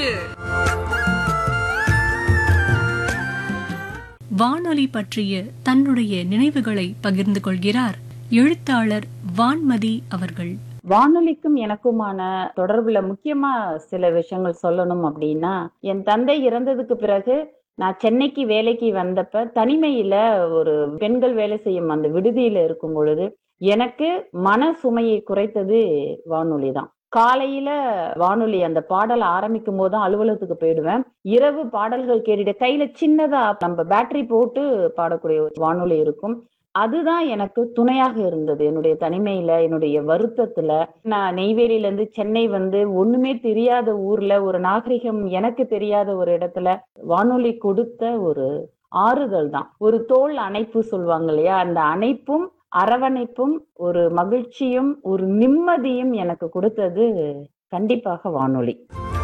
வானொலி பற்றிய தன்னுடைய நினைவுகளை பகிர்ந்து கொள்கிறார் எழுத்தாளர் வான்மதி அவர்கள். வானொலிக்கும் எனக்குமான தொடர்புல முக்கியமா சில விஷயங்கள் சொல்லணும் அப்படின்னா, என் தந்தை இறந்ததுக்கு பிறகு நான் சென்னைக்கு வேலைக்கு வந்தப்ப தனிமையில ஒரு பெண்கள் வேலை செய்யும் அந்த விடுதியில இருக்கும் பொழுது எனக்கு மன சுமையை குறைத்தது வானொலி தான். காலையில வானொலி அந்த பாடல் ஆரம்பிக்கும் போதுதான் அலுவலகத்துக்கு போயிடுவேன். இரவு பாடல்கள் கேட்டுட்டு கையில சின்னதா நம்ம பேட்டரி போட்டு பாடக்கூடிய ஒரு வானொலி இருக்கும். அதுதான் எனக்கு துணையாக இருந்தது. என்னுடைய தனிமையில, என்னுடைய வருத்தத்துல. நான் நெய்வேலியில இருந்து சென்னை வந்து ஒண்ணுமே தெரியாத ஊர்ல, ஒரு நாகரிகம் எனக்கு தெரியாத ஒரு இடத்துல வானொலி கொடுத்த ஒரு ஆறுதல் தான். ஒரு தோள் அணைப்பு சொல்லுவாங்க இல்லையா? அந்த அணைப்பும், அரவணைப்பும், ஒரு மகிழ்ச்சியும், ஒரு நிம்மதியும் எனக்கு கொடுத்தது கண்டிப்பாக வானொலி.